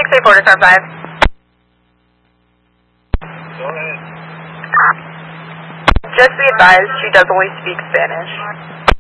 684 to star 5. Go ahead. Just be advised, she does only speak Spanish.